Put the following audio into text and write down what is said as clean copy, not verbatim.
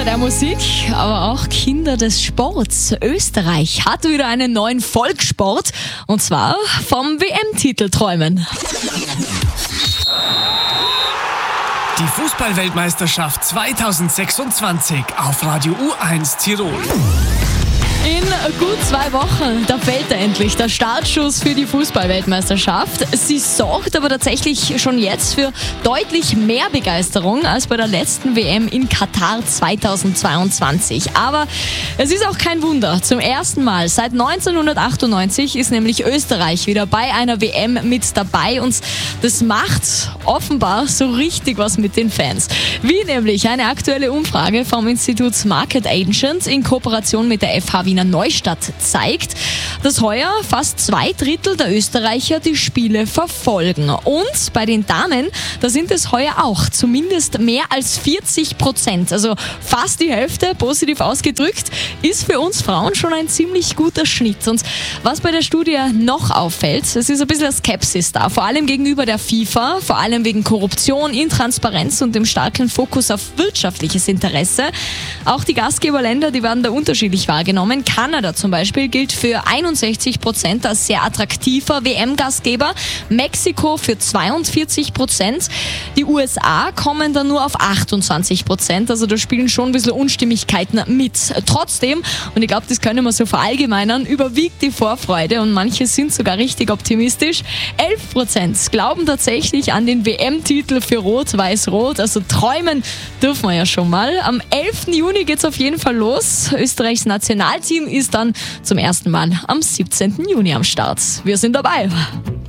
Kinder der Musik, aber auch Kinder des Sports. Österreich hat wieder einen neuen Volkssport, und zwar vom WM-Titel träumen. Die Fußball-Weltmeisterschaft 2026 auf Radio U1 Tirol. In gut 2 Wochen, da fällt endlich der Startschuss für die Fußball-Weltmeisterschaft. Sie sorgt aber tatsächlich schon jetzt für deutlich mehr Begeisterung als bei der letzten WM in Katar 2022. Aber es ist auch kein Wunder. Zum ersten Mal seit 1998 ist nämlich Österreich wieder bei einer WM mit dabei. Und das macht offenbar so richtig was mit den Fans. Wie nämlich eine aktuelle Umfrage vom Institut Market Agent in Kooperation mit der FH Wiener Neustadt zeigt, dass heuer fast 2/3 der Österreicher die Spiele verfolgen. Und bei den Damen, da sind es heuer auch zumindest mehr als 40%, also fast die Hälfte, positiv ausgedrückt, ist für uns Frauen schon ein ziemlich guter Schnitt. Und was bei der Studie noch auffällt, es ist ein bisschen Skepsis da, vor allem gegenüber der FIFA, vor allem wegen Korruption, Intransparenz und dem starken Fokus auf wirtschaftliches Interesse. Auch die Gastgeberländer, die werden da unterschiedlich wahrgenommen. Kanada zum Beispiel gilt für 61% als sehr attraktiver WM-Gastgeber, Mexiko für 42%, die USA kommen dann nur auf 28%, also da spielen schon ein bisschen Unstimmigkeiten mit. Trotzdem, und ich glaube, das können wir so verallgemeinern, überwiegt die Vorfreude und manche sind sogar richtig optimistisch. 11% glauben tatsächlich an den WM-Titel für Rot-Weiß-Rot, also träumen dürfen wir ja schon mal. Am 11. Juni geht's auf jeden Fall los. Österreichs Nationalteam ist dann zum ersten Mal am 17. Juni am Start. Wir sind dabei.